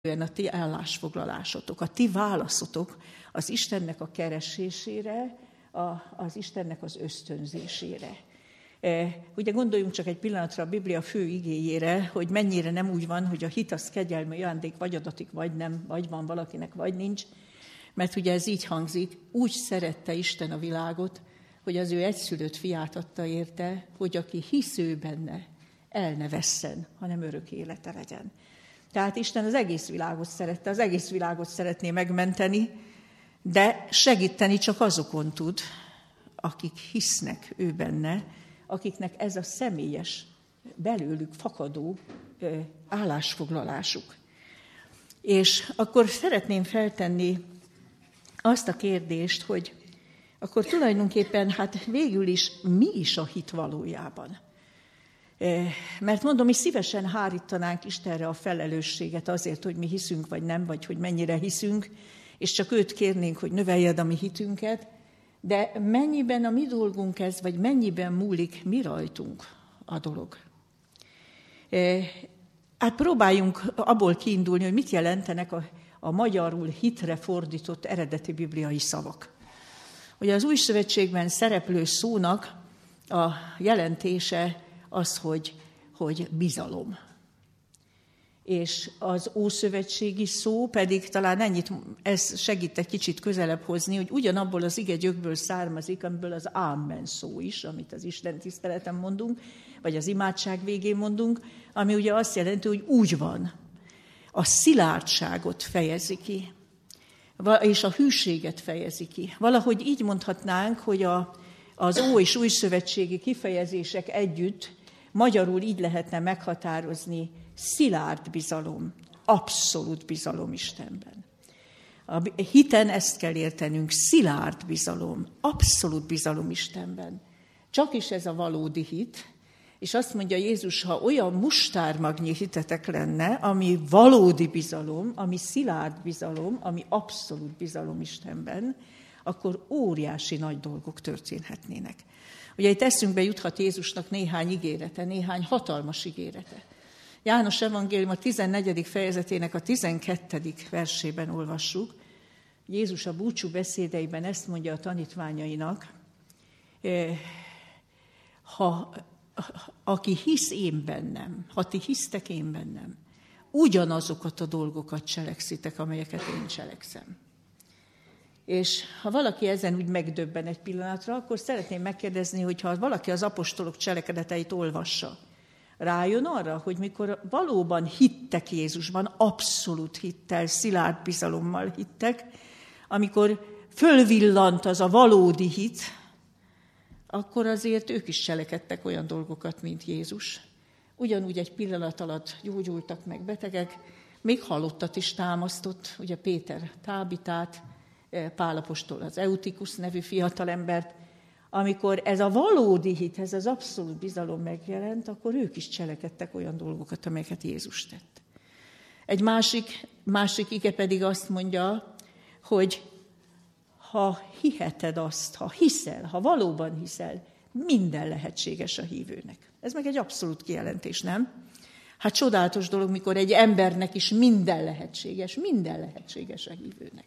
a ti állásfoglalásotok, a ti válaszotok az Istennek a keresésére, az Istennek az ösztönzésére. Ugye gondoljunk csak egy pillanatra a Biblia fő igéjére, hogy mennyire nem úgy van, hogy a hit az kegyelmi ajándék, vagy adatik, vagy nem, vagy van valakinek, vagy nincs. Mert ugye ez így hangzik, úgy szerette Isten a világot, hogy az ő egyszülött fiát adta érte, hogy aki hisz ő benne, el ne vesszen, hanem örök élete legyen. Tehát Isten az egész világot szerette, az egész világot szeretné megmenteni, de segíteni csak azokon tud, akik hisznek ő benne, akiknek ez a személyes, belőlük fakadó állásfoglalásuk. És akkor szeretném feltenni azt a kérdést, hogy akkor tulajdonképpen hát végül is mi is a hit valójában? Mert mondom, mi szívesen hárítanánk Istenre a felelősséget azért, hogy mi hiszünk vagy nem, vagy hogy mennyire hiszünk, és csak őt kérnénk, hogy növeljed a mi hitünket, de mennyiben a mi dolgunk ez, vagy mennyiben múlik mi rajtunk a dolog? Hát próbáljunk abból kiindulni, hogy mit jelentenek a magyarul hitre fordított eredeti bibliai szavak. Ugye az Új Szövetségben szereplő szónak a jelentése az, hogy bizalom. És az ószövetségi szó pedig talán ennyit, ez segít egy kicsit közelebb hozni, hogy ugyanabból az igegyökből származik, amiből az ámen szó is, amit az Isten tiszteleten mondunk, vagy az imádság végén mondunk, ami ugye azt jelenti, hogy úgy van. A szilárdságot fejezi ki, és a hűséget fejezi ki. Valahogy így mondhatnánk, hogy az ó- és újszövetségi kifejezések együtt magyarul így lehetne meghatározni: szilárd bizalom, abszolút bizalom Istenben. A hiten ezt kell értenünk, szilárd bizalom, abszolút bizalom Istenben. Csak is ez a valódi hit, és azt mondja Jézus, ha olyan mustármagnyi hitetek lenne, ami valódi bizalom, ami szilárd bizalom, ami abszolút bizalom Istenben, akkor óriási nagy dolgok történhetnének. Ugye itt eszünkbe juthat Jézusnak néhány ígérete, néhány hatalmas ígérete. János evangélium a 14. fejezetének a 12. versében olvassuk. Jézus a búcsú beszédeiben ezt mondja a tanítványainak: aki hisz én bennem, ha ti hisztek én bennem, ugyanazokat a dolgokat cselekszitek, amelyeket én cselekszem. És ha valaki ezen úgy megdöbben egy pillanatra, akkor szeretném megkérdezni, hogy ha valaki az apostolok cselekedeteit olvassa, rájön arra, hogy mikor valóban hittek Jézusban, abszolút hittel, szilárd bizalommal hittek, amikor fölvillant az a valódi hit, akkor azért ők is cselekedtek olyan dolgokat, mint Jézus. Ugyanúgy egy pillanat alatt gyógyultak meg betegek, még halottat is támasztott, ugye Péter Tábitát, Pál apostol az Eutikus nevű fiatalembert. Amikor ez a valódi hit, ez az abszolút bizalom megjelent, akkor ők is cselekedtek olyan dolgokat, amelyeket Jézus tett. Egy másik ige pedig azt mondja, hogy ha hiheted azt, ha hiszel, ha valóban hiszel, minden lehetséges a hívőnek. Ez meg egy abszolút kijelentés, nem? Hát csodálatos dolog, mikor egy embernek is minden lehetséges a hívőnek.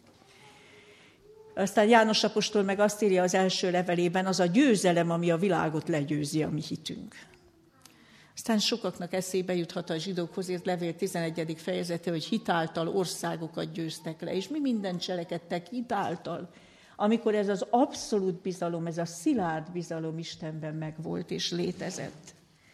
Aztán János apostol meg azt írja az első levelében, az a győzelem, ami a világot legyőzi, a mi hitünk. Aztán sokaknak eszébe juthat a zsidókhoz írt levél 11. fejezete, hogy hitáltal országokat győztek le, és mi mindent cselekedtek hitáltal, amikor ez az abszolút bizalom, ez a szilárd bizalom Istenben megvolt és létezett.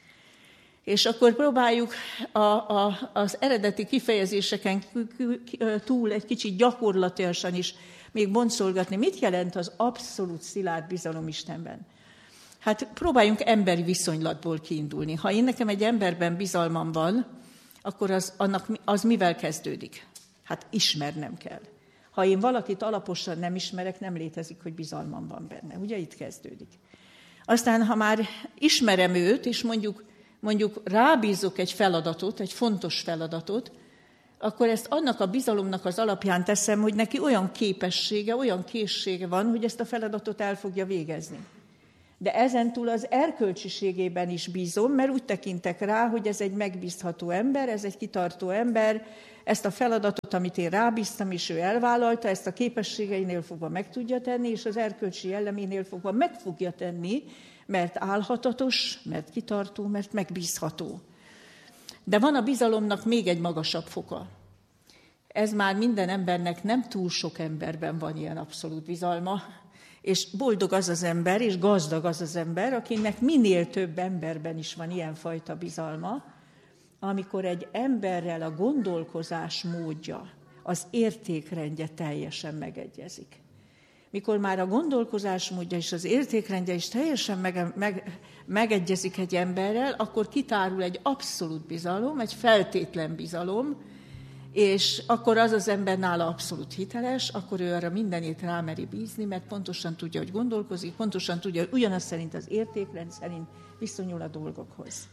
És akkor próbáljuk az eredeti kifejezéseken túl egy kicsit gyakorlatilasan is még boncolgatni, mit jelent az abszolút szilárd bizalom Istenben. Hát próbáljunk emberi viszonylatból kiindulni. Ha én nekem egy emberben bizalmam van, akkor az mivel kezdődik? Hát ismernem kell. Ha én valakit alaposan nem ismerek, nem létezik, hogy bizalmam van benne. Ugye itt kezdődik. Aztán, ha már ismerem őt, és mondjuk rábízok egy feladatot, egy fontos feladatot, akkor ezt annak a bizalomnak az alapján teszem, hogy neki olyan képessége, olyan készsége van, hogy ezt a feladatot el fogja végezni. De ezentúl az erkölcsiségében is bízom, mert úgy tekintek rá, hogy ez egy megbízható ember, ez egy kitartó ember, ezt a feladatot, amit én rábíztam, és ő elvállalta, ezt a képességeinél fogva meg tudja tenni, és az erkölcsi jelleménél fogva meg fogja tenni, mert álhatatos, mert kitartó, mert megbízható. De van a bizalomnak még egy magasabb foka. Ez már minden embernek, nem túl sok emberben van ilyen abszolút bizalma, és boldog az az ember, és gazdag az az ember, akinek minél több emberben is van ilyenfajta bizalma, amikor egy emberrel a gondolkozás módja, az értékrendje teljesen megegyezik. Mikor már a gondolkozás módja és az értékrendje is teljesen megegyezik egy emberrel, akkor kitárul egy abszolút bizalom, egy feltétlen bizalom, és akkor az az ember nála abszolút hiteles, akkor ő arra mindenét rámeri bízni, mert pontosan tudja, hogy gondolkozik, pontosan tudja, hogy ugyanaz szerint az értékrend szerint viszonyul a dolgokhoz.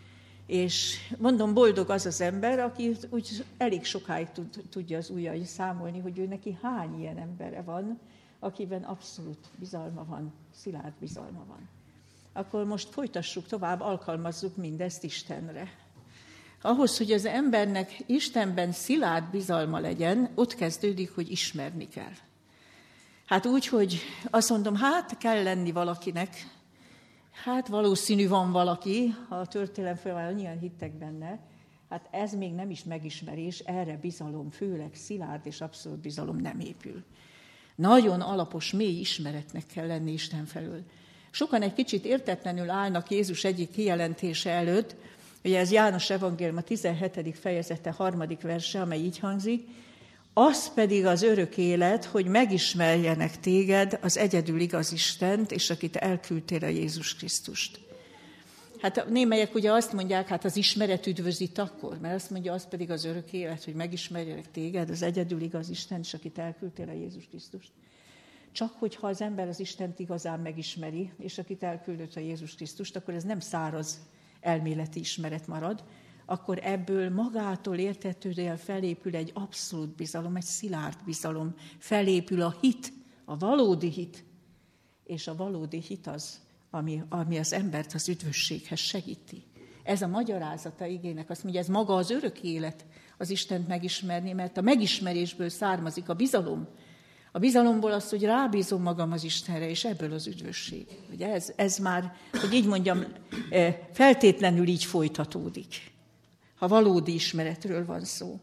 És mondom, boldog az az ember, aki úgy elég sokáig tudja az ujjai számolni, hogy ő neki hány ilyen embere van, akiben abszolút bizalma van, szilárd bizalma van. Akkor most folytassuk tovább, alkalmazzuk mindezt Istenre. Ahhoz, hogy az embernek Istenben szilárd bizalma legyen, ott kezdődik, hogy ismerni kell. Hát úgy, hogy azt mondom, hát kell lenni valakinek, hát valószínű van valaki, ha a történelem folyamán annyian hittek benne, hát ez még nem is megismerés, erre bizalom, főleg szilárd és abszolút bizalom nem épül. Nagyon alapos, mély ismeretnek kell lenni Isten felől. Sokan egy kicsit értetlenül állnak Jézus egyik kijelentése előtt, ugye ez János evangélium a 17. fejezete 3. verse, amely így hangzik, az pedig az örök élet, hogy megismerjenek téged, az egyedül igaz Istent, és akit elküldtél a Jézus Krisztust. Hát némelyek ugye azt mondják, hát az ismeret üdvözít akkor, mert azt mondja, az pedig az örök élet, hogy megismerjenek téged, az egyedül igaz Istent, és akit elküldtél a Jézus Krisztust. Csak hogyha az ember az Istent igazán megismeri, és akit elküldött a Jézus Krisztust, akkor ez nem száraz elméleti ismeret marad, akkor ebből magától értetődően felépül egy abszolút bizalom, egy szilárd bizalom, felépül a hit, a valódi hit, és a valódi hit az, ami az embert az üdvösséghez segíti. Ez a magyarázata igének, azt mondja, ez maga az örök élet az Istent megismerni, mert a megismerésből származik a bizalom. A bizalomból az, hogy rábízom magam az Istenre, és ebből az üdvösség. Ugye ez már, hogy így mondjam, feltétlenül így folytatódik, ha valódi ismeretről van szó.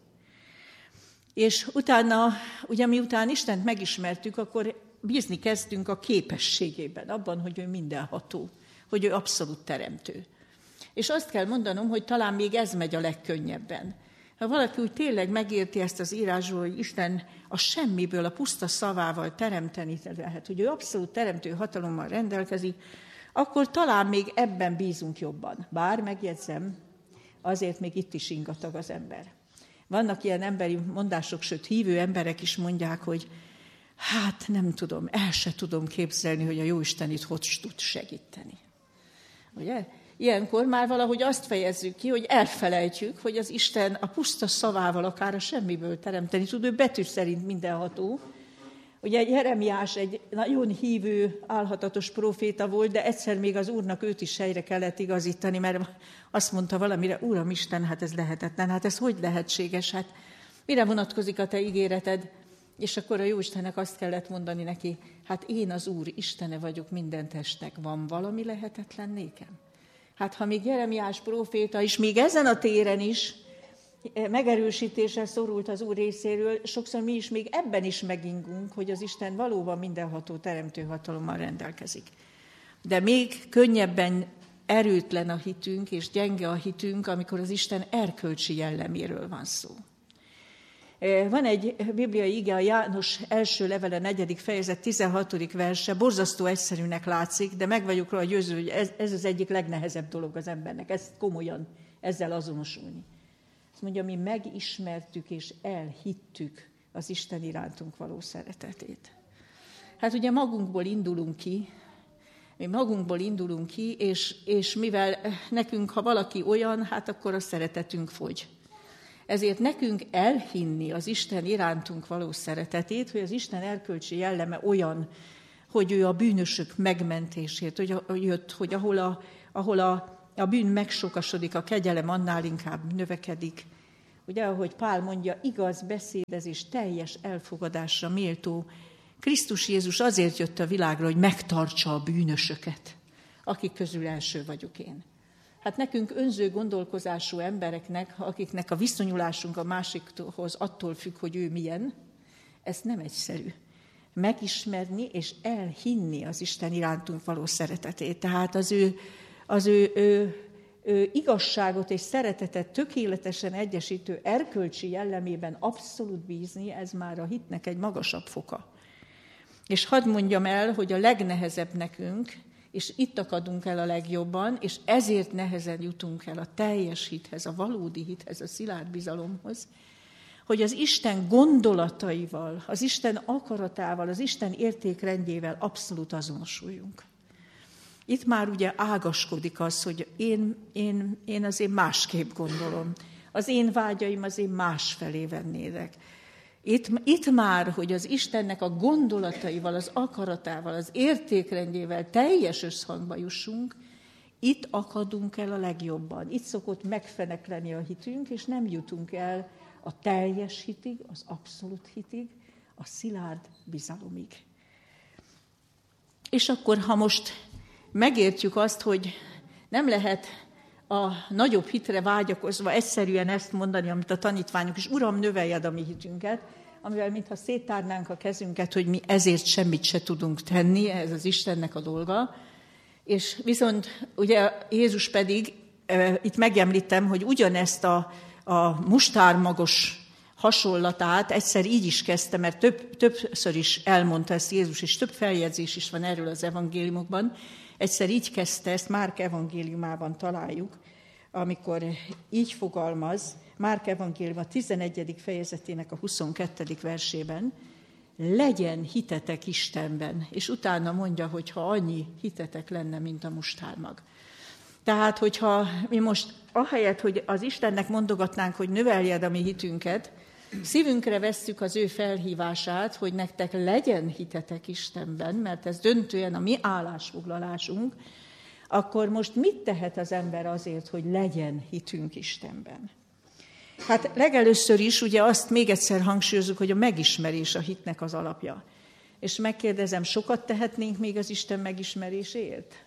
És utána, ugye miután Istent megismertük, akkor bízni kezdünk a képességében, abban, hogy ő mindenható, hogy ő abszolút teremtő. És azt kell mondanom, hogy talán még ez megy a legkönnyebben. Ha valaki úgy tényleg megérti ezt az írásból, hogy Isten a semmiből, a puszta szavával teremteni lehet, hogy ő abszolút teremtő hatalommal rendelkezik, akkor talán még ebben bízunk jobban. Bár megjegyzem, azért még itt is ingatag az ember. Vannak ilyen emberi mondások, sőt hívő emberek is mondják, hogy hát nem tudom, el se tudom képzelni, hogy a Jóisten itt hogy tud segíteni. Ugye? Ilyenkor már valahogy azt fejezzük ki, hogy elfelejtjük, hogy az Isten a puszta szavával akár a semmiből teremteni tud, ő betű szerint mindenható. Ugye Jeremiás egy nagyon hívő, álhatatos próféta volt, de egyszer még az Úrnak őt is helyre kellett igazítani, mert azt mondta valamire, Uram Isten, hát ez lehetetlen, hát ez hogy lehetséges, hát mire vonatkozik a te ígéreted? És akkor a Jóistennek azt kellett mondani neki, hát én az Úr Istene vagyok minden testnek, van valami lehetetlen nékem? Hát ha még Jeremiás próféta is, még ezen a téren is megerősítésre szorult az Úr részéről, sokszor mi is még ebben is megingunk, hogy az Isten valóban mindenható teremtő hatalommal rendelkezik. De még könnyebben erőtlen a hitünk és gyenge a hitünk, amikor az Isten erkölcsi jelleméről van szó. Van egy bibliai ige, a János első levele 4. fejezet 16. verse, borzasztó egyszerűnek látszik, de meg vagyok róla győződve, hogy ez az egyik legnehezebb dolog az embernek, ezt komolyan ezzel azonosulni. Azt mondja, mi megismertük és elhittük az Isten irántunk való szeretetét. Hát ugye magunkból indulunk ki, és mivel nekünk, ha valaki olyan, hát akkor a szeretetünk fogy. Ezért nekünk elhinni az Isten irántunk való szeretetét, hogy az Isten erkölcsi jelleme olyan, hogy ő a bűnösök megmentésért, hogy jött, hogy ahol a bűn megsokasodik, a kegyelem annál inkább növekedik. Ugye, ahogy Pál mondja, igaz beszédezés, teljes elfogadásra méltó. Krisztus Jézus azért jött a világra, hogy megtartsa a bűnösöket, akik közül első vagyok én. Hát nekünk önző gondolkozású embereknek, akiknek a viszonyulásunk a másikhoz attól függ, hogy ő milyen, ez nem egyszerű. Megismerni és elhinni az Isten irántunk való szeretetét. Tehát az ő igazságot és szeretetet tökéletesen egyesítő erkölcsi jellemében abszolút bízni, ez már a hitnek egy magasabb foka. És hadd mondjam el, hogy a legnehezebb nekünk, és itt akadunk el a legjobban, és ezért nehezen jutunk el a teljes hithez, a valódi hithez, a szilárd bizalomhoz, hogy az Isten gondolataival, az Isten akaratával, az Isten értékrendjével abszolút azonosuljunk. Itt már ugye ágaskodik az, hogy én azért másképp gondolom. Az én vágyaim azért másfelé vennének. Itt már, hogy az Istennek a gondolataival, az akaratával, az értékrendjével teljes összhangba jussunk, itt akadunk el a legjobban. Itt szokott megfenekleni a hitünk, és nem jutunk el a teljes hitig, az abszolút hitig, a szilárd bizalomig. És akkor, ha most megértjük azt, hogy nem lehet a nagyobb hitre vágyakozva egyszerűen ezt mondani, amit a tanítványok is, Uram, növeljed a mi hitünket, amivel mintha széttárnánk a kezünket, hogy mi ezért semmit se tudunk tenni, ez az Istennek a dolga. És viszont ugye Jézus pedig, itt megemlítem, hogy ugyanezt a mustármagos hasonlatát egyszer így is kezdte, mert többször is elmondta ezt Jézus, és több feljegyzés is van erről az evangéliumokban. Egyszer így kezdte, ezt Márk evangéliumában találjuk, amikor így fogalmaz, Márk evangélium a 11. fejezetének a 22. versében, legyen hitetek Istenben, és utána mondja, hogy ha annyi hitetek lenne, mint a mustármag. Tehát, hogyha mi most ahelyett, hogy az Istennek mondogatnánk, hogy növeljed a mi hitünket, szívünkre vesszük az ő felhívását, hogy nektek legyen hitetek Istenben, mert ez döntően a mi állásfoglalásunk, akkor most mit tehet az ember azért, hogy legyen hitünk Istenben? Hát legelőször is ugye azt még egyszer hangsúlyozunk, hogy a megismerés a hitnek az alapja. És megkérdezem, sokat tehetnénk még az Isten megismeréséért?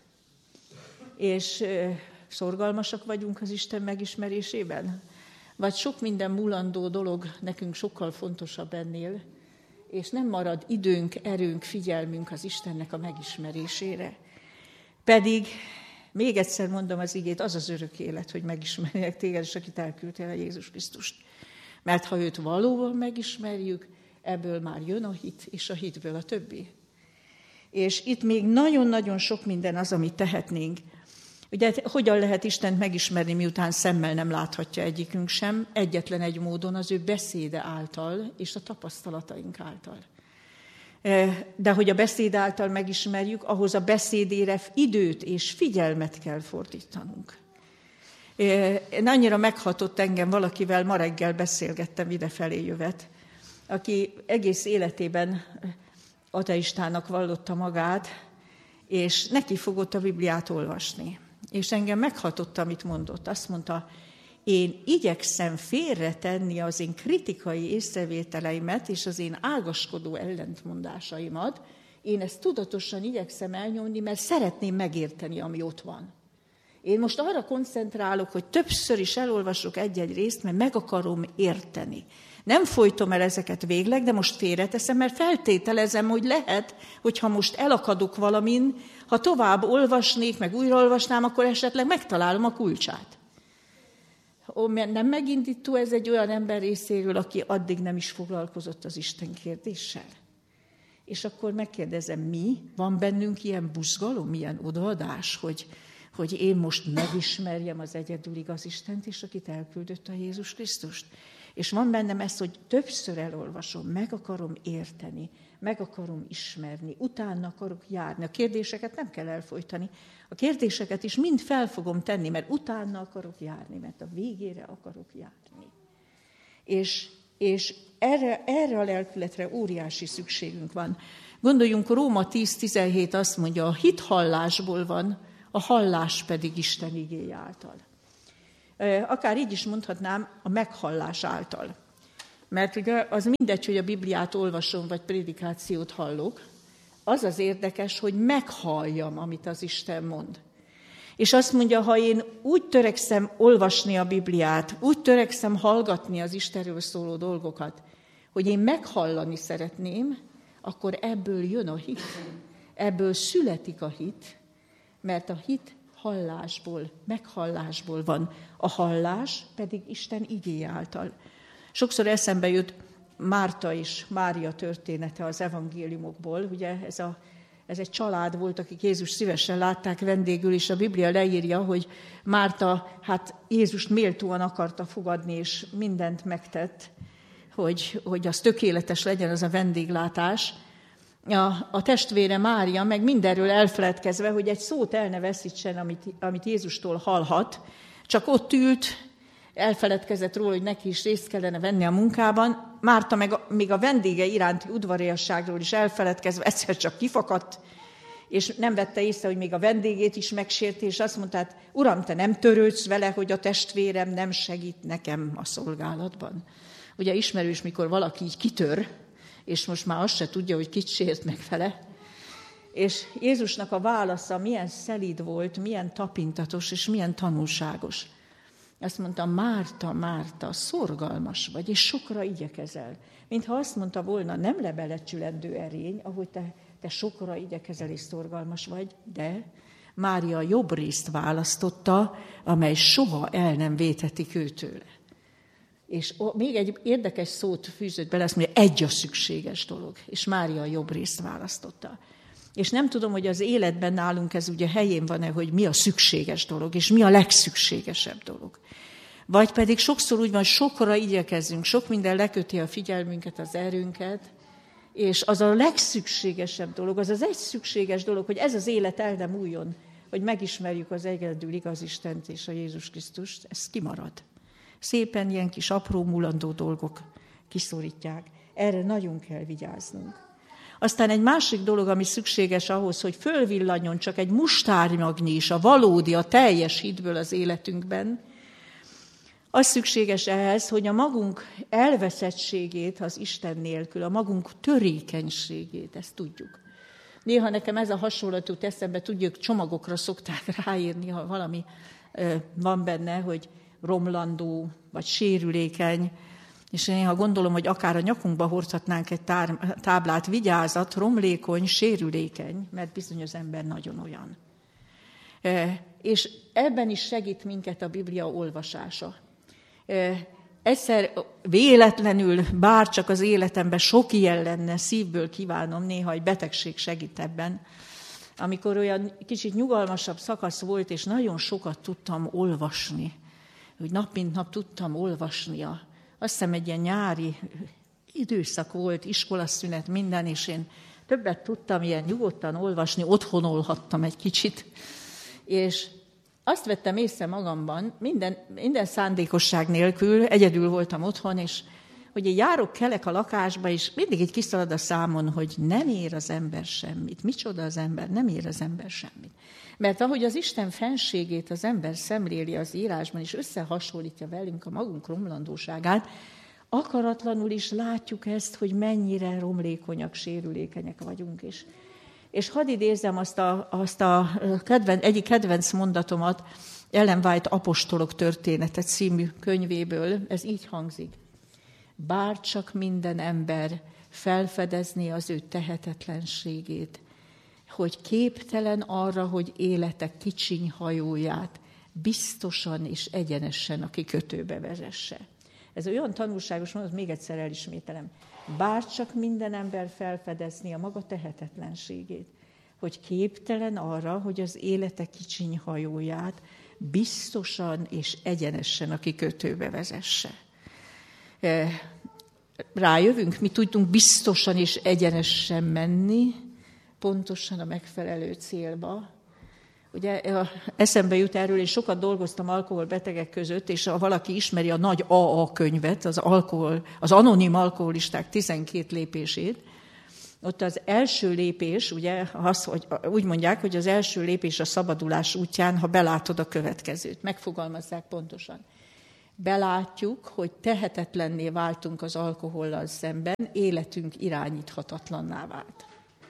És szorgalmasak vagyunk az Isten megismerésében? Vagy sok minden múlandó dolog nekünk sokkal fontosabb ennél, és nem marad időnk, erőnk, figyelmünk az Istennek a megismerésére. Pedig, még egyszer mondom az igét, az az örök élet, hogy megismerjek téged, és akit elküldtél, a Jézus Krisztust. Mert ha őt valóban megismerjük, ebből már jön a hit, és a hitből a többi. És itt még nagyon-nagyon sok minden az, amit tehetnénk. Ugye hogyan lehet Istent megismerni, miután szemmel nem láthatja egyikünk sem, egyetlen egy módon, az ő beszéde által és a tapasztalataink által. De hogy a beszéd által megismerjük, ahhoz a beszédére időt és figyelmet kell fordítanunk. Annyira meghatott engem valakivel, ma reggel beszélgettem idefelé jövet, aki egész életében ateistának vallotta magát, és neki fogott a Bibliát olvasni. És engem meghatott, amit mondott. Azt mondta, én igyekszem félretenni az én kritikai észrevételeimet és az én ágaskodó ellentmondásaimat. Én ezt tudatosan igyekszem elnyomni, mert szeretném megérteni, ami ott van. Én most arra koncentrálok, hogy többször is elolvasok egy-egy részt, mert meg akarom érteni. Nem folytom el ezeket végleg, de most félreteszem, mert feltételezem, hogy lehet, hogyha most elakadok valamin, ha tovább olvasnék, meg újraolvasnám, akkor esetleg megtalálom a kulcsát. Nem megindító ez egy olyan ember részéről, aki addig nem is foglalkozott az Isten kérdéssel? És akkor megkérdezem, mi? Van bennünk ilyen buzgalom, ilyen odaadás, hogy én most megismerjem az egyedül igaz Istent, és akit elküldött a Jézus Krisztust? És van bennem ez, hogy többször elolvasom, meg akarom érteni, meg akarom ismerni, utána akarok járni. A kérdéseket nem kell elfojtani. A kérdéseket is mind fel fogom tenni, mert utána akarok járni, mert a végére akarok járni. És És erre a lelkületre óriási szükségünk van. Gondoljunk, Róma 10:17 azt mondja, a hit hallásból van, a hallás pedig Isten igéje által. Akár így is mondhatnám, a meghallás által. Mert ugye az mindegy, hogy a Bibliát olvasom, vagy prédikációt hallok, az az érdekes, hogy meghalljam, amit az Isten mond. És azt mondja, ha én úgy törekszem olvasni a Bibliát, úgy törekszem hallgatni az Istenről szóló dolgokat, hogy én meghallani szeretném, akkor ebből jön a hit. Ebből születik a hit, mert a hit hallásból, meghallásból van. A hallás pedig Isten igéje által. Sokszor eszembe jut Márta és Mária története az evangéliumokból. Ugye ez egy család volt, akik Jézus szívesen látták vendégül, és a Biblia leírja, hogy Márta Jézust méltóan akarta fogadni, és mindent megtett, hogy az tökéletes legyen az a vendéglátás. A testvére Mária meg mindenről elfeledkezve, hogy egy szót el ne veszítsen, amit Jézustól hallhat, csak ott ült, elfeledkezett róla, hogy neki is részt kellene venni a munkában. Márta meg még a vendége iránti udvariasságról is elfeledkezve egyszer csak kifakadt, és nem vette észre, hogy még a vendégét is megsérti, és azt mondta, hát, Uram, te nem törődsz vele, hogy a testvérem nem segít nekem a szolgálatban. Ugye ismerős, mikor valaki így kitör, és most már azt se tudja, hogy kit sért meg vele. És Jézusnak a válasza milyen szelíd volt, milyen tapintatos, és milyen tanulságos. Azt mondta, Márta, Márta, szorgalmas vagy, és sokra igyekezel. Mintha azt mondta volna, nem lebelecsülendő erény, ahogy te sokra igyekezel és szorgalmas vagy, de Mária jobb részt választotta, amely soha el nem véthetik őtőle. És még egy érdekes szót fűzött bele, azt mondja, egy a szükséges dolog, és Mária jobb részt választotta. És nem tudom, hogy az életben nálunk ez ugye helyén van-e, hogy mi a szükséges dolog, és mi a legszükségesebb dolog. Vagy pedig sokszor úgy van, sokra igyekezzünk, sok minden leköti a figyelmünket, az erőnket, és az a legszükségesebb dolog, az egy szükséges dolog, hogy ez az élet el nem múljon, hogy megismerjük az egyedül igaz Istent és a Jézus Krisztust, ez kimarad. Szépen ilyen kis apró mulandó dolgok kiszorítják. Erre nagyon kell vigyáznunk. Aztán egy másik dolog, ami szükséges ahhoz, hogy fölvillanjon csak egy mustárnyagnyi is a valódi, a teljes hitből az életünkben, az szükséges ehhez, hogy a magunk elveszettségét az Isten nélkül, a magunk törékenységét, ezt tudjuk. Néha nekem ez a hasonlat jut eszembe, tudjuk, csomagokra szokták ráírni, ha valami van benne, hogy romlandó, vagy sérülékeny, és én néha gondolom, hogy akár a nyakunkba hordhatnánk egy táblát, vigyázat, romlékony, sérülékeny, mert bizony az ember nagyon olyan. És ebben is segít minket a Biblia olvasása. Egyszer véletlenül, bárcsak az életemben sok ilyen lenne, szívből kívánom, néha egy betegség segít ebben, amikor olyan kicsit nyugalmasabb szakasz volt, és nagyon sokat tudtam olvasni, hogy nap mint nap tudtam olvasni. Azt hiszem egy ilyen nyári időszak volt, iskolaszünet, minden, és én többet tudtam ilyen nyugodtan olvasni, otthonolhattam egy kicsit, és azt vettem észre magamban, minden szándékosság nélkül, egyedül voltam otthon, és hogy én járok, kelek a lakásba, és mindig így kiszalad a számon, hogy nem ér az ember semmit. Micsoda az ember? Nem ér az ember semmit. Mert ahogy az Isten fenségét az ember szemléli az írásban, és összehasonlítja velünk a magunk romlandóságát, akaratlanul is látjuk ezt, hogy mennyire romlékonyak, sérülékenyek vagyunk is. És hadd idézzem egyik kedvenc mondatomat, Ellen White Apostolok története című könyvéből, ez így hangzik. Bárcsak minden ember felfedezné az ő tehetetlenségét, hogy képtelen arra, hogy élete kicsiny hajóját biztosan és egyenesen a kikötőbe vezesse. Ez olyan tanulságos mondat, még egyszer elismételem. Bárcsak minden ember felfedezné a maga tehetetlenségét, hogy képtelen arra, hogy az élete kicsiny hajóját biztosan és egyenesen a kikötőbe vezesse. Rájövünk, mi tudunk biztosan és egyenesen menni, pontosan a megfelelő célba. Ugye eszembe jut erről, és sokat dolgoztam alkoholbetegek között, és ha valaki ismeri a nagy AA könyvet, az anonim alkoholisták 12 lépését, ott az első lépés, ugye, hogy úgy mondják, hogy az első lépés a szabadulás útján, ha belátod a következőt. Megfogalmazzák pontosan. Belátjuk, hogy tehetetlenné váltunk az alkohollal szemben, életünk irányíthatatlanná vált.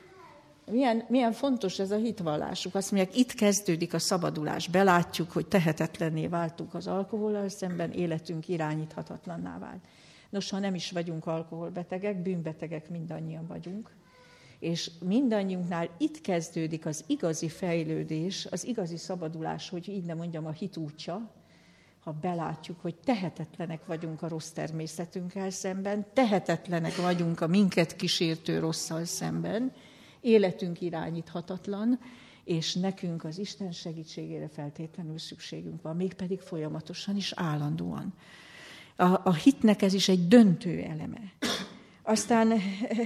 Milyen fontos ez a hitvallásuk. Azt mondják, itt kezdődik a szabadulás. Belátjuk, hogy tehetetlenné váltunk az alkohollal szemben, életünk irányíthatatlanná vált. Nos, ha nem is vagyunk alkoholbetegek, bűnbetegek mindannyian vagyunk, és mindannyiunknál itt kezdődik az igazi fejlődés, az igazi szabadulás, hogy így nem mondjam, a hit útja, ha belátjuk, hogy tehetetlenek vagyunk a rossz természetünkkel szemben, tehetetlenek vagyunk a minket kísértő rosszal szemben, életünk irányíthatatlan, és nekünk az Isten segítségére feltétlenül szükségünk van, mégpedig folyamatosan és állandóan. A hitnek ez is egy döntő eleme. Aztán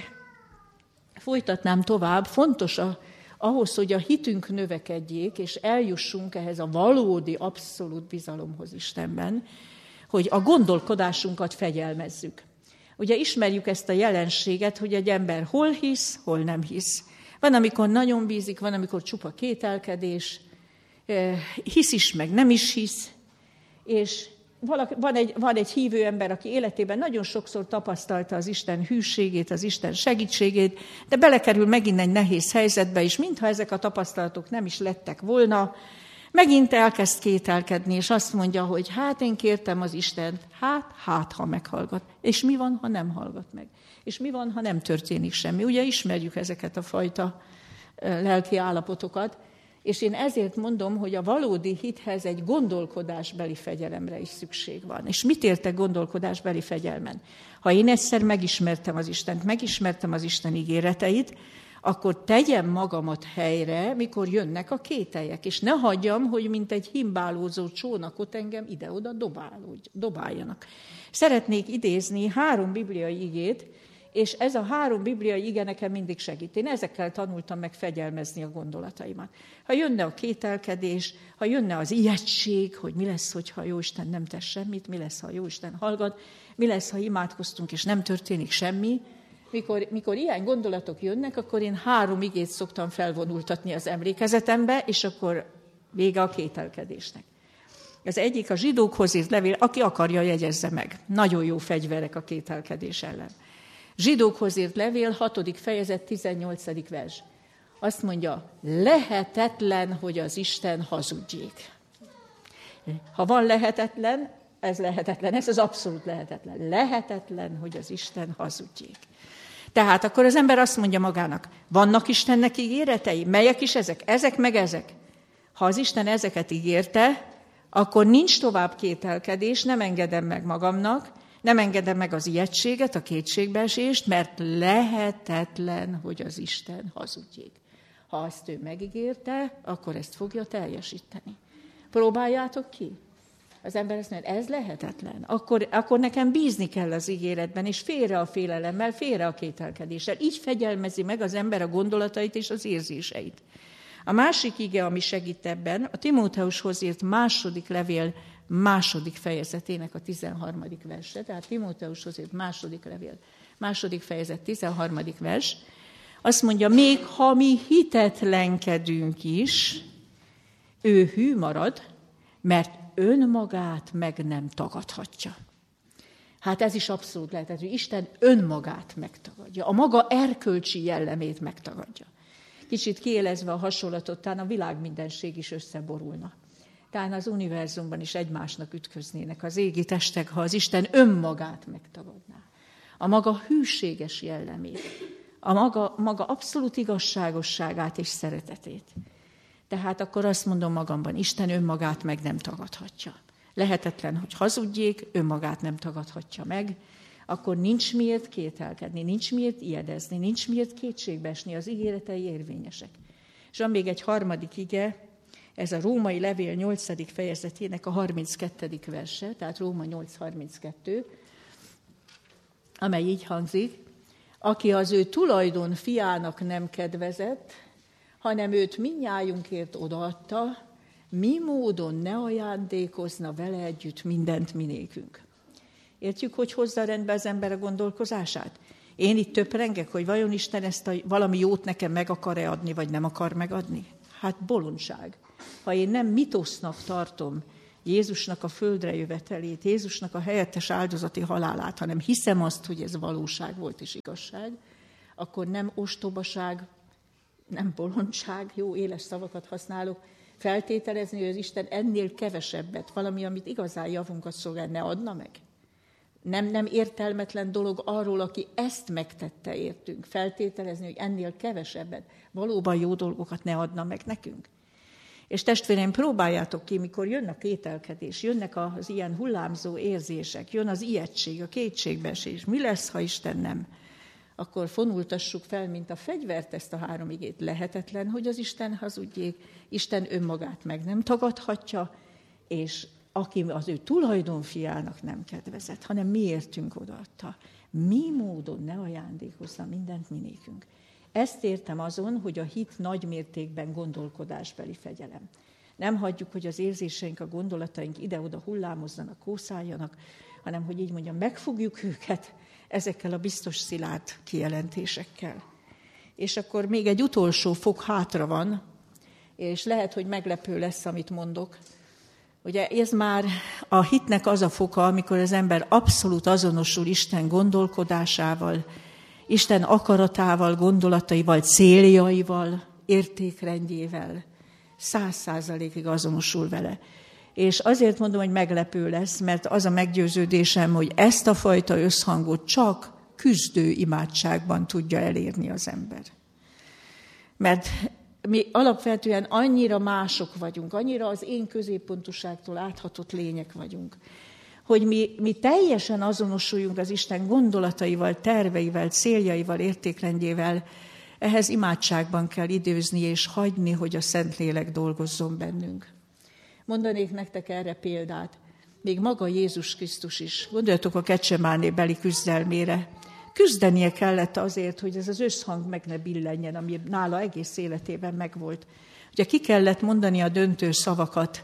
folytatnám tovább, fontos ahhoz, hogy a hitünk növekedjék, és eljussunk ehhez a valódi, abszolút bizalomhoz Istenben, hogy a gondolkodásunkat fegyelmezzük. Ugye ismerjük ezt a jelenséget, hogy egy ember hol hisz, hol nem hisz. Van, amikor nagyon bízik, van, amikor csupa kételkedés, hisz is, meg nem is hisz, és van egy hívő ember, aki életében nagyon sokszor tapasztalta az Isten hűségét, az Isten segítségét, de belekerül megint egy nehéz helyzetbe, és mintha ezek a tapasztalatok nem is lettek volna, megint elkezd kételkedni, és azt mondja, hogy hát én kértem az Istent, ha meghallgat. És mi van, ha nem hallgat meg? És mi van, ha nem történik semmi? Ugye ismerjük ezeket a fajta lelki állapotokat, és én ezért mondom, hogy a valódi hithez egy gondolkodásbeli fegyelemre is szükség van. És mit értek gondolkodásbeli fegyelmen? Ha én egyszer megismertem az Istent, megismertem az Isten ígéreteit, akkor tegyem magamat helyre, mikor jönnek a kételyek, és ne hagyjam, hogy mint egy himbálózó csónakot engem ide-oda dobáljanak. Szeretnék idézni 3 bibliai igét, és ez a 3 bibliai ige nekem mindig segít. Én ezekkel tanultam meg fegyelmezni a gondolataimat. Ha jönne a kételkedés, ha jönne az ijegység, hogy mi lesz, hogyha a Jóisten nem tesz semmit, mi lesz, ha a Jóisten hallgat, mi lesz, ha imádkoztunk, és nem történik semmi. Mikor ilyen gondolatok jönnek, akkor én 3 igét szoktam felvonultatni az emlékezetembe, és akkor vége a kételkedésnek. Az egyik a Zsidókhoz írt levél, aki akarja, jegyezze meg. Nagyon jó fegyverek a kételkedés ellen. Zsidókhoz írt levél, 6. fejezet, 18. vers. Azt mondja, lehetetlen, hogy az Isten hazudjék. Ha van lehetetlen, ez az abszolút lehetetlen. Lehetetlen, hogy az Isten hazudjék. Tehát akkor az ember azt mondja magának, vannak Istennek ígéretei? Melyek is ezek? Ezek meg ezek. Ha az Isten ezeket ígérte, akkor nincs tovább kételkedés, nem engedem meg magamnak, nem engedem meg az ijegységet, a kétségbeesést, mert lehetetlen, hogy az Isten hazudjék. Ha azt ő megígérte, akkor ezt fogja teljesíteni. Próbáljátok ki. Az ember azt mondja, ez lehetetlen. Akkor nekem bízni kell az ígéretben, és félre a félelemmel, félre a kételkedéssel. Így fegyelmezi meg az ember a gondolatait és az érzéseit. A másik ige, ami segít ebben, a Timóteushoz írt 2. levél 2. fejezetének a 13. verse, tehát Timóteushoz írt 2. levél 2. fejezet 13. vers, azt mondja, még ha mi hitetlenkedünk is, ő hű marad, mert önmagát meg nem tagadhatja. Hát ez is abszolút lehet, hogy Isten önmagát megtagadja, a maga erkölcsi jellemét megtagadja. Kicsit kiélezve a hasonlatot, talán a világ mindenség is összeborulna. Talán az univerzumban is egymásnak ütköznének az égi testek, ha az Isten önmagát megtagadná. A maga hűséges jellemét, a maga abszolút igazságosságát és szeretetét. Tehát akkor azt mondom magamban, Isten önmagát meg nem tagadhatja. Lehetetlen, hogy hazudjék, önmagát nem tagadhatja meg, akkor nincs miért kételkedni, nincs miért ijedezni, nincs miért kétségbeesni, az ígéretei érvényesek. És van még egy 3. ige, ez a Római levél 8. fejezetének a 32. verse, tehát Róma 8.32, amely így hangzik, aki az ő tulajdon fiának nem kedvezett, hanem őt mindnyájunkért odaadta, mi módon ne ajándékozna vele együtt mindent minékünk. Értjük, hogy hozza rendbe az ember a gondolkozását? Én itt töprengek, hogy vajon Isten ezt valami jót nekem meg akar-e adni, vagy nem akar megadni? Hát bolondság. Ha én nem mitosznak tartom Jézusnak a földre jövetelét, Jézusnak a helyettes áldozati halálát, hanem hiszem azt, hogy ez valóság volt és igazság, akkor nem ostobaság, nem bolondság, jó éles szavakat használok, feltételezni, hogy az Isten ennél kevesebbet, valami, amit igazán javunkat szolgál, ne adna meg. Nem értelmetlen dolog arról, aki ezt megtette értünk, feltételezni, hogy ennél kevesebbet, valóban jó dolgokat ne adna meg nekünk. És testvéreim, próbáljátok ki, mikor jön a kételkedés, jönnek az ilyen hullámzó érzések, jön az ijegység, a kétségbeesés, mi lesz, ha Isten nem? Akkor fonultassuk fel, mint a fegyvert ezt a 3 igét. Lehetetlen, hogy az Isten hazudjék, Isten önmagát meg nem tagadhatja, és aki az ő tulajdonfiának nem kedvezett, hanem mi értünk odaadta. Mi módon ne ajándékozza mindent minékünk. Ezt értem azon, hogy a hit nagy mértékben gondolkodásbeli fegyelem. Nem hagyjuk, hogy az érzéseink, a gondolataink ide-oda hullámozzanak, kószáljanak, hanem, hogy így mondjam, megfogjuk őket ezekkel a biztos szilárd kijelentésekkel. És akkor még egy utolsó fok hátra van, és lehet, hogy meglepő lesz, amit mondok. Ugye ez már a hitnek az a foka, amikor az ember abszolút azonosul Isten gondolkodásával, Isten akaratával, gondolataival, céljaival, értékrendjével, 100%-ig azonosul vele. És azért mondom, hogy meglepő lesz, mert az a meggyőződésem, hogy ezt a fajta összhangot csak küzdő imádságban tudja elérni az ember. Mert mi alapvetően annyira mások vagyunk, annyira az én középpontúságtól áthatott lények vagyunk, hogy mi teljesen azonosuljunk az Isten gondolataival, terveivel, céljaival, értékrendjével, ehhez imádságban kell időzni és hagyni, hogy a Szentlélek dolgozzon bennünk. Mondanék nektek erre példát. Még maga Jézus Krisztus is. Gondoljatok a Getsemáné beli küzdelmére. Küzdenie kellett azért, hogy ez az összhang meg ne billenjen, ami nála egész életében megvolt. Ugye ki kellett mondani a döntő szavakat,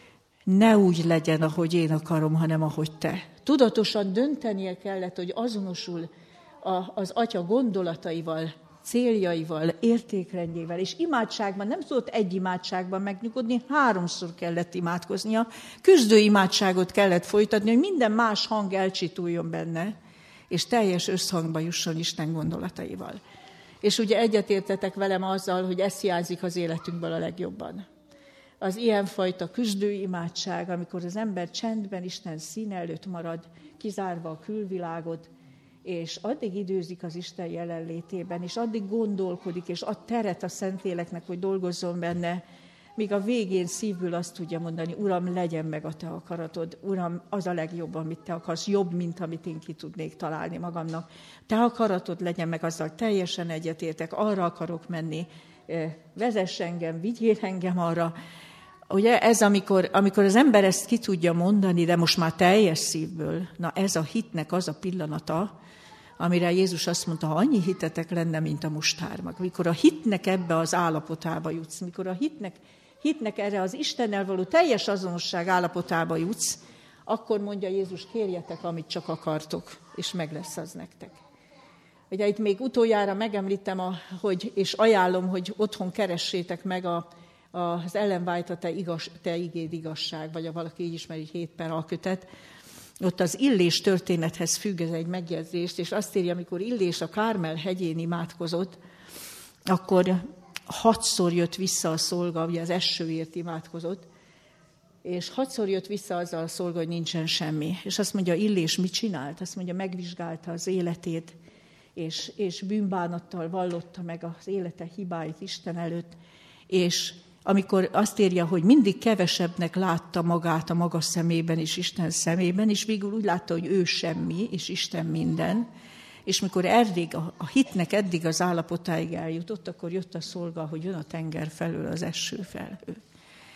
ne úgy legyen, ahogy én akarom, hanem ahogy te. Tudatosan döntenie kellett, hogy azonosul az Atya gondolataival, céljaival, értékrendjével, és imádságban nem tudott egy imádságban megnyugodni, 3-szor kellett imádkoznia, küzdő imádságot kellett folytatni, hogy minden más hang elcsituljon benne, és teljes összhangba jusson Isten gondolataival. És ugye egyetértetek velem azzal, hogy ez hiányzik az életünkből a legjobban. Az ilyenfajta küzdő imádság, amikor az ember csendben Isten színe előtt marad, kizárva a külvilágot, és addig időzik az Isten jelenlétében, és addig gondolkodik, és ad teret a Szentléleknek, hogy dolgozzon benne, míg a végén szívből azt tudja mondani, Uram, legyen meg a te akaratod, Uram, az a legjobb, amit te akarsz, jobb, mint amit én ki tudnék találni magamnak. Te akaratod legyen meg, azzal teljesen egyetértek, arra akarok menni, vezess engem, vigyél engem arra. Ugye ez, amikor az ember ezt ki tudja mondani, de most már teljes szívből, na ez a hitnek az a pillanata, amire Jézus azt mondta, ha annyi hitetek lenne, mint a mustármag. Mikor a hitnek ebbe az állapotába jutsz, mikor a hitnek erre az Istennel való teljes azonosság állapotába jutsz, akkor mondja Jézus, kérjetek, amit csak akartok, és meg lesz az nektek. Ugye itt még utoljára megemlítem, és ajánlom, hogy otthon keressétek meg az Ellen White, te igéd igazság, vagy valaki így ismeri, 7 per alkötet. Ott az Illés történethez függ ez egy megjegyzést, és azt írja, amikor Illés a Kármel hegyén imádkozott, akkor 6-szor jött vissza a szolga, ugye az esőért imádkozott, és 6-szor jött vissza azzal a szolga, hogy nincsen semmi. És azt mondja, Illés mit csinált? Azt mondja, megvizsgálta az életét, és bűnbánattal vallotta meg az élete hibáit Isten előtt, és amikor azt írja, hogy mindig kevesebbnek látta magát a maga szemében és Isten szemében, és végül úgy látta, hogy ő semmi, és Isten minden, és mikor a hitnek eddig az állapotáig eljutott, akkor jött a szolga, hogy jön a tenger felől az eső felhő.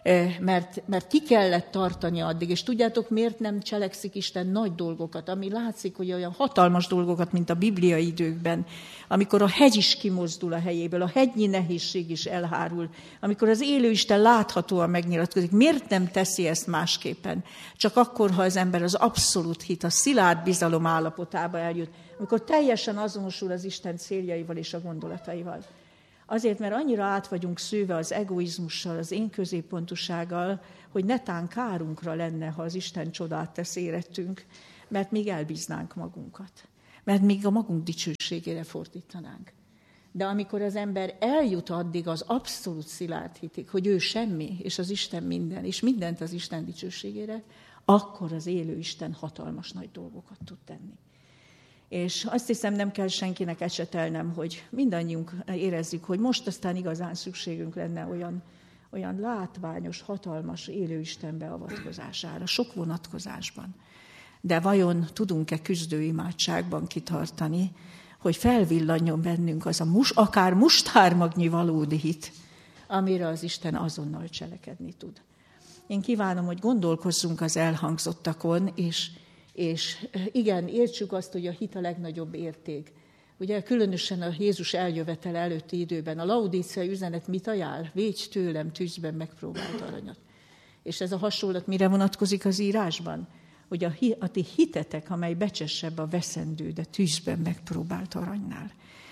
mert ki kellett tartani addig. És tudjátok, miért nem cselekszik Isten nagy dolgokat, ami látszik, hogy olyan hatalmas dolgokat, mint a bibliai időkben, amikor a hegy is kimozdul a helyéből, a hegynyi nehézség is elhárul, amikor az élő Isten láthatóan megnyilatkozik. Miért nem teszi ezt másképpen? Csak akkor, ha az ember az abszolút hit, a szilárd bizalom állapotába eljut, amikor teljesen azonosul az Isten céljaival és a gondolataival. Azért, mert annyira át vagyunk szőve az egoizmussal, az én középpontúsággal, hogy netán kárunkra lenne, ha az Isten csodát tesz érettünk, mert még elbíznánk magunkat. Mert még a magunk dicsőségére fordítanánk. De amikor az ember eljut addig az abszolút szilárd hitig, hogy ő semmi, és az Isten minden, és mindent az Isten dicsőségére, akkor az élő Isten hatalmas nagy dolgokat tud tenni. És azt hiszem, nem kell senkinek ecsetelnem, hogy mindannyiunk érezzük, hogy most aztán igazán szükségünk lenne olyan látványos, hatalmas élő Isten beavatkozására, sok vonatkozásban. De vajon tudunk-e küzdő imádságban kitartani, hogy felvillanjon bennünk az akár mustármagnyi valódi hit, amire az Isten azonnal cselekedni tud. Én kívánom, hogy gondolkozzunk az elhangzottakon, és igen, értsük azt, hogy a hit a legnagyobb érték. Ugye különösen a Jézus eljövetele előtti időben a laudíciai üzenet mit ajánl? Védj tőlem tűzben megpróbált aranyat. És ez a hasonlat mire vonatkozik az írásban? Hogy a ti hitetek, amely becsesebb a veszendő, de tűzben megpróbált aranynál.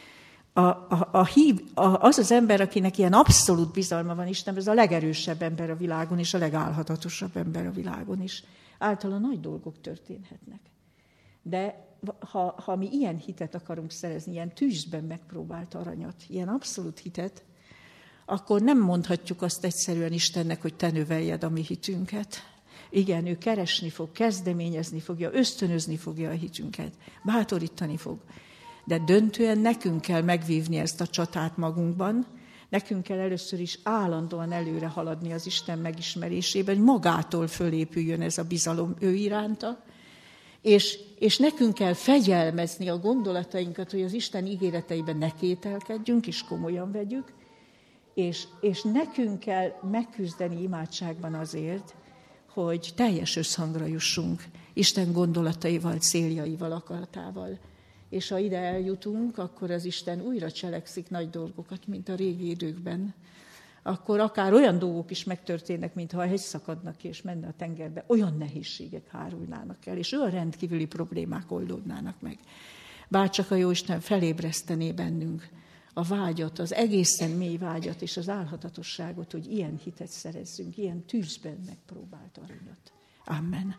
Az az ember, akinek ilyen abszolút bizalma van Isten, ez a legerősebb ember a világon, és a legálhatatosabb ember a világon is. Általa nagy dolgok történhetnek. De ha mi ilyen hitet akarunk szerezni, ilyen tűzben megpróbált aranyat, ilyen abszolút hitet, akkor nem mondhatjuk azt egyszerűen Istennek, hogy te növeljed a mi hitünket. Igen, ő keresni fog, kezdeményezni fogja, ösztönözni fogja a hitünket, bátorítani fog. De döntően nekünk kell megvívni ezt a csatát magunkban, nekünk kell először is állandóan előre haladni az Isten megismerésében, hogy magától fölépüljön ez a bizalom ő iránta, és nekünk kell fegyelmezni a gondolatainkat, hogy az Isten ígéreteiben ne kételkedjünk, és komolyan vegyük, és nekünk kell megküzdeni imádságban azért, hogy teljes összhangra jussunk Isten gondolataival, céljaival, akaratával. És ha ide eljutunk, akkor az Isten újra cselekszik nagy dolgokat, mint a régi időkben. Akkor akár olyan dolgok is megtörténnek, mintha a hegy szakadna ki és menne a tengerbe, olyan nehézségek hárulnának el, és olyan rendkívüli problémák oldódnának meg. Bárcsak a Jóisten felébresztené bennünk a vágyat, az egészen mély vágyat és az álhatatosságot, hogy ilyen hitet szerezzünk, ilyen tűzben megpróbált aranyat. Amen.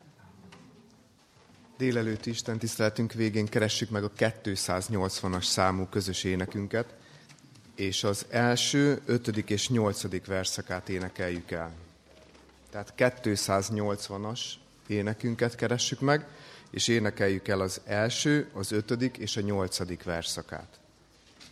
Délelőtti Isten tiszteletünk végén keressük meg a 280-as számú közös énekünket, és az első, 5. és 8. verszakát énekeljük el. Tehát 280-as énekünket keressük meg, és énekeljük el az első, az 5. és a 8. verszakát.